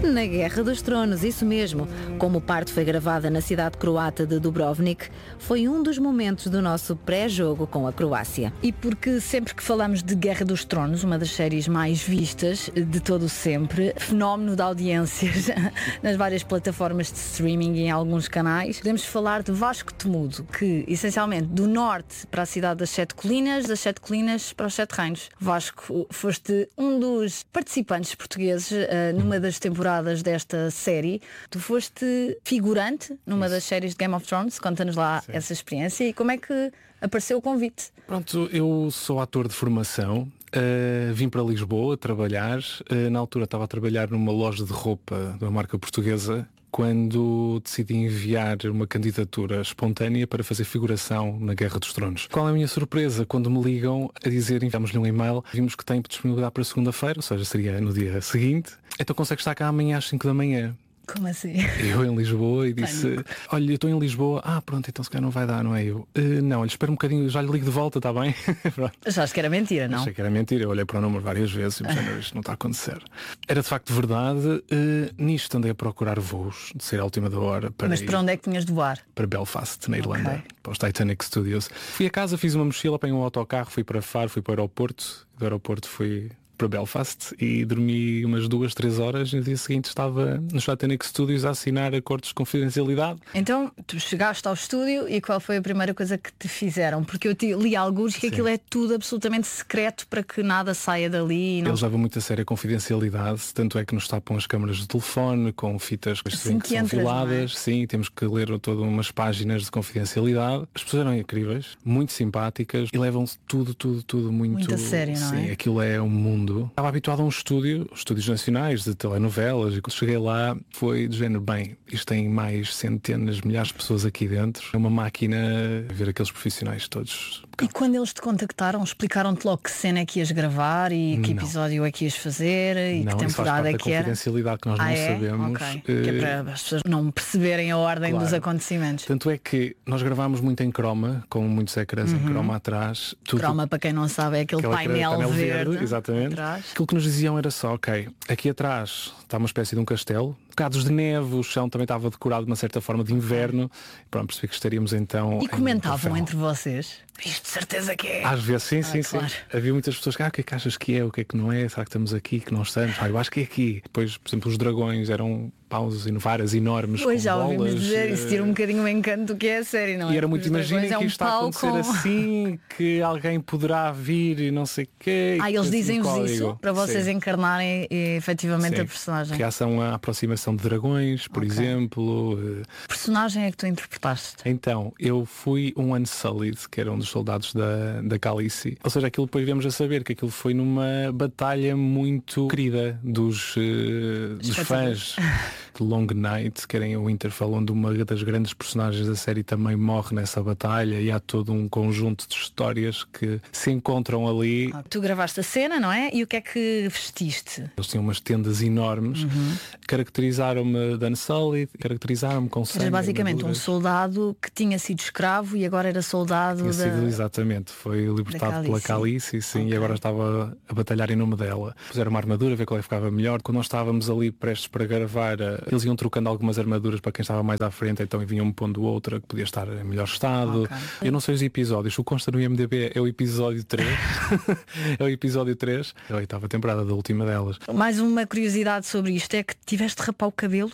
Na Guerra dos Tronos, isso mesmo. Como parte foi gravada na cidade croata de Dubrovnik, foi um dos momentos do nosso pré-jogo com a Croácia. E porque sempre que falamos de Guerra dos Tronos, uma das séries mais vistas de todo o sempre, fenómeno de audiências nas várias plataformas de streaming e em alguns canais, podemos falar de Vasco Temudo, que essencialmente do norte para a cidade das Sete Colinas, das Sete Colinas para os Sete Reinos. Vasco, foste um dos participantes portugueses numa das temporadas desta série. Tu foste figurante numa das séries de Game of Thrones. Conta-nos lá essa experiência e como é que apareceu o convite. Pronto, eu sou ator de formação. Vim para Lisboa trabalhar. Na altura estava a trabalhar numa loja de roupa de uma marca portuguesa, quando decidi enviar uma candidatura espontânea para fazer figuração na Guerra dos Tronos. Qual é a minha surpresa quando me ligam a dizer, enviamos-lhe um e-mail, vimos que tem disponibilidade para segunda-feira, ou seja, seria no dia seguinte, então consegue estar cá amanhã às 5 da manhã. Como assim? Eu em Lisboa e disse, olha, eu estou em Lisboa, pronto, então se calhar não vai dar, não é eu? Não, olha, espera um bocadinho, já lhe ligo de volta, está bem? Achaste que era mentira, não? Achei que era mentira, eu olhei para o número várias vezes e pensei, isto não está a acontecer. Era de facto verdade, nisto andei a procurar voos, de ser à última da hora. Mas para onde é que tinhas de voar? Para Belfast, na Irlanda, para os Titanic Studios. Fui a casa, fiz uma mochila, apanhei um autocarro, fui para Faro, fui para o aeroporto, do aeroporto fui para Belfast e dormi umas 2-3 horas e no dia seguinte estava nos Titanic Studios a assinar acordos de confidencialidade. Então, tu chegaste ao estúdio e qual foi a primeira coisa que te fizeram? Porque eu li alguns que aquilo é tudo absolutamente secreto para que nada saia dali. Eles levam muito a sério a confidencialidade, tanto é que nos tapam as câmaras de telefone com fitas assim que são filadas. Sim, temos que ler todas umas páginas de confidencialidade. As pessoas eram incríveis, muito simpáticas e levam-se tudo muito a sério, não é? Sim, aquilo é um mundo. Estava habituado a um estúdio, estúdios nacionais de telenovelas, e quando cheguei lá foi do género, bem, isto tem mais centenas, milhares de pessoas aqui dentro, é uma máquina ver aqueles profissionais todos. E quando eles te contactaram, explicaram-te logo que cena é que ias gravar e que episódio é que ias fazer e que temporada é que era? Confidencialidade que nós não sabemos. Que é para as pessoas não perceberem a ordem dos acontecimentos. Tanto é que nós gravámos muito em croma, com muitos ecrãs em croma atrás. Croma, para quem não sabe, é aquele painel verde. Exatamente. Aquilo que nos diziam era só, aqui atrás está uma espécie de um castelo, bocados de neve, o chão também estava decorado de uma certa forma de inverno. Pronto, percebi que estaríamos então. E comentavam entre vocês? Isto de certeza que é. Às vezes, sim. Claro. Havia muitas pessoas que, o que é que achas que é, o que é que não é? Será que estamos aqui, que não estamos? Eu acho que é aqui. Depois, por exemplo, os dragões eram pausas várias enormes. Pois com já bolas, ouvimos dizer, isso tira um bocadinho o encanto do que é a série, não é? E era muito, imaginem que isto está a acontecer assim, que alguém poderá vir e não sei o quê. Eles dizem-vos isso para vocês encarnarem efetivamente a personagem. Reação à aproximação de dragões, por exemplo. Que personagem é que tu interpretaste? Então, eu fui um Unsullied, que era um dos soldados da Khaleesi. Ou seja, aquilo depois viemos a saber que aquilo foi numa batalha muito querida dos fãs. Long Night, que era em Winterfell, onde uma das grandes personagens da série também morre nessa batalha, e há todo um conjunto de histórias que se encontram ali. Tu gravaste a cena, não é? E o que é que vestiste? Eles tinham umas tendas enormes, caracterizaram-me de Unsullied, caracterizaram-me com sangue. Era basicamente um soldado que tinha sido escravo e agora era soldado exatamente, foi libertado pela Khaleesi, e agora estava a batalhar em nome dela. Puseram uma armadura, ver qual é que ficava melhor. Quando nós estávamos ali prestes para gravar, eles iam trocando algumas armaduras para quem estava mais à frente, então vinham-me pondo outra que podia estar em melhor estado. Eu não sei os episódios, o que consta no IMDb é o episódio 3. É o episódio 3, é a 8ª temporada, da última delas. Mais uma curiosidade sobre isto é que tiveste de rapar o cabelo